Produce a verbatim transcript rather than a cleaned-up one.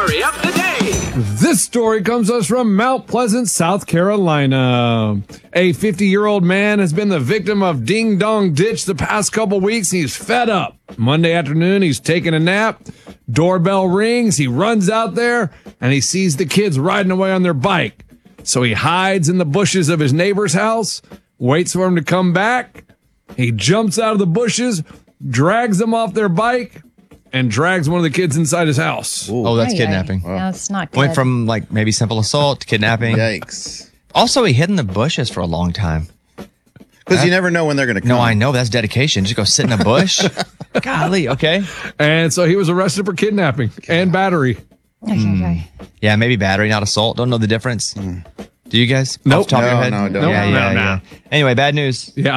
story of the day. This story comes us from Mount Pleasant, South Carolina. A fifty-year-old man has been the victim of ding-dong ditch the past couple weeks. He's fed up. Monday afternoon, he's taking a nap. Doorbell rings. He runs out there, and he sees the kids riding away on their bike. So he hides in the bushes of his neighbor's house, waits for him to come back. He jumps out of the bushes, drags them off their bike, and drags one of the kids inside his house. Oh, that's Ay, kidnapping. ay. No, it's not good. Went from like maybe simple assault to kidnapping. Yikes. Also, he hid in the bushes for a long time. Because you never know when they're going to come. No, I know. That's dedication. Just go sit in a bush. Golly, okay. And so he was arrested for kidnapping and battery. Okay, okay. Yeah, maybe battery, not assault. Don't know the difference. Do you guys? Nope. Off the top of your No, head? no, don't. Yeah, No, yeah, no, yeah. no. Anyway, bad news. Yeah.